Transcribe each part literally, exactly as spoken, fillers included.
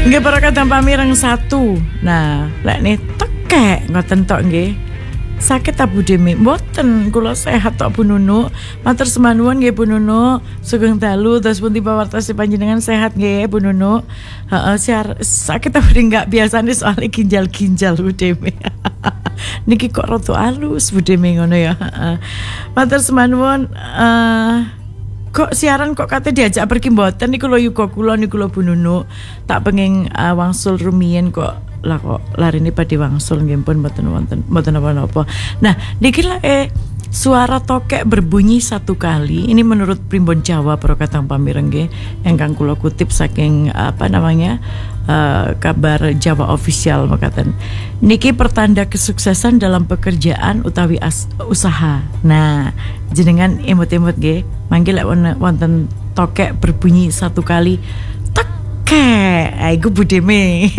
Nggih para kadang pamireng satu. Nah, lek nih tekek ngoten tok nggih. Sakit ta Bu Demi? Mboten, kula sehat tok Bu Nunu. Matur semanuwun nggih Bu Nunu. Sugeng dalu terus pun tiba wartosi panjenengan sehat nggih Bu Nunu. Heeh, sakit ta enggak biasane soal ginjal-ginjal Bu Demi. Niki kok rada alus Bu Demi ngono ya. Heeh. Matur semanuwun eh kok siaran kok kate diajak pergi mboten niku lho yuga kula niku lho Bu Nunu. Tak pengin uh, wangsul rumiyin kok lah kok larine badhe wangsul nggih pun mboten wonten mboten apa-apa. Nah, niki lah eh suara tokek berbunyi satu kali. Ini menurut Primbon Jawa para kadang pamireng nggih ingkang kula kutip saking apa namanya uh, kabar Jawa official makaten. Niki pertanda kesuksesan dalam pekerjaan utawi as, usaha. Nah, jenengan emot-emot nggih mangke lek wonten tokek berbunyi satu kali tekek. Aiku Bu Deme.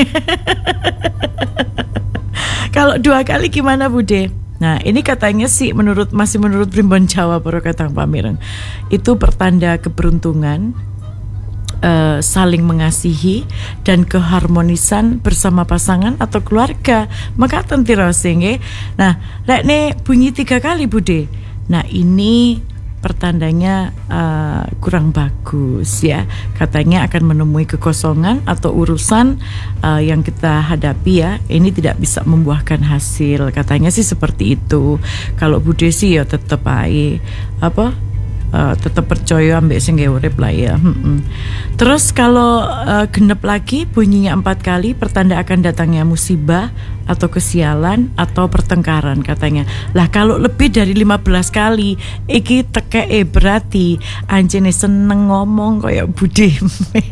Kalau dua kali gimana Bude? Nah ini katanya sih menurut masih menurut Primbon Jawa para kadang pamireng itu pertanda keberuntungan, uh, saling mengasihi dan keharmonisan bersama pasangan atau keluarga. Maka tentirose nggih. Nah lek ne bunyi tiga kali Bude. Nah ini pertandanya uh, kurang bagus ya. Katanya akan menemui kekosongan atau urusan uh, yang kita hadapi ya. Ini tidak bisa membuahkan hasil. Katanya sih seperti itu. Kalau Bu Desi ya tetap aja apa uh, tetap percaya ambek sing urip lah ya. Hmm-hmm. Terus kalau uh, genep lagi bunyinya empat kali pertanda akan datangnya musibah atau kesialan atau pertengkaran katanya. Lah kalau lebih dari lima belas kali iki tekeke berarti anjene seneng ngomong kayak Bu Deme.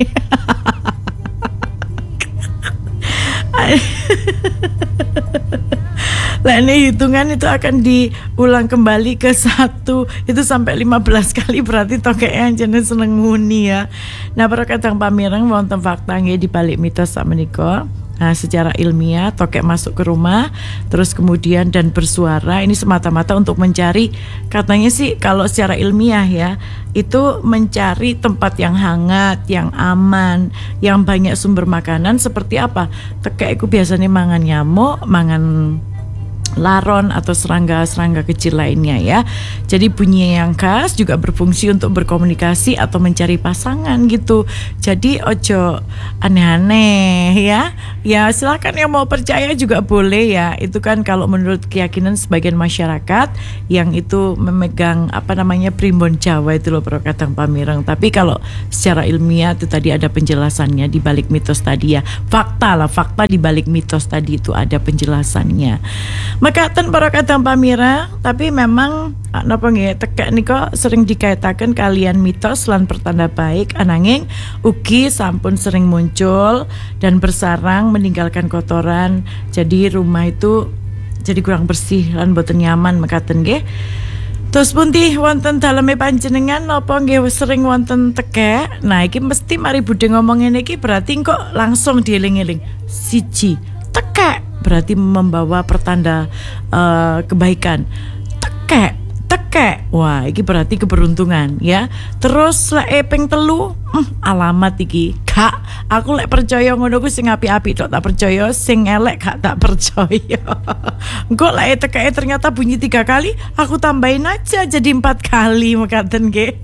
Lah ini hitungan itu akan diulang kembali ke satu itu sampai lima belas kali berarti tokeke anjene seneng nguni ya. Nah para kadang pamireng wonten fakta nggih di balik mitos sak menika. Nah, secara ilmiah tokek masuk ke rumah terus kemudian dan bersuara ini semata-mata untuk mencari, katanya sih kalau secara ilmiah ya itu mencari tempat yang hangat, yang aman, yang banyak sumber makanan. Seperti apa? Tekek itu biasanya mangan nyamuk, mangan laron atau serangga-serangga kecil lainnya ya. Jadi bunyi yang khas juga berfungsi untuk berkomunikasi atau mencari pasangan gitu. Jadi ojo aneh-aneh ya. Ya silakan yang mau percaya juga boleh ya. Itu kan kalau menurut keyakinan sebagian masyarakat yang itu memegang apa namanya Primbon Jawa itu loh para kadang pamireng. Tapi kalau secara ilmiah itu tadi ada penjelasannya di balik mitos tadi ya. Fakta lah, fakta di balik mitos tadi itu ada penjelasannya. Maka ten para kadang pamireng, tapi memang napa nggih tekek nika sering dikaitakan kalian mitos lan pertanda baik ananging ugi sampun sering muncul dan bersarang meninggalkan kotoran. Jadi rumah itu jadi kurang bersih lan boten nyaman mekaten nggih. Terus pundi wonten daleme panjenengan napa nggih sering wonten tekek? Nah iki mesti mari Bude ngomong ngene iki berarti kok langsung dieling-eling. Siji, tekek berarti membawa pertanda uh, kebaikan. Tekek, tekek. Wah, iki berarti keberuntungan ya. Terus lek ping telu, hmm, alamat iki. Kak, aku lek percaya ngono ku sing apik-apik tok tak percaya, sing elek gak tak percaya. Engko lek tekeke ternyata bunyi tiga kali, aku tambahin aja jadi empat kali mekaten nggih.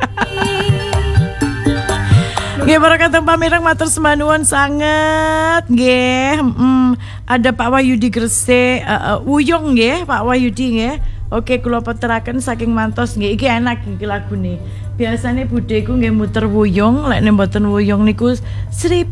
Nggih para kadang pamireng matur semanuwun sanget nggih. Mm, ada Pak Wahyudi Gresik, uh, uh, Wuyung nggih, Pak Wahyudi nggih. Oke, kula peteraken saking mantos nggih. Iki enak iki lagune. Biasane budeku nggih muter Wuyung, lek nek mboten Wuyung niku Sri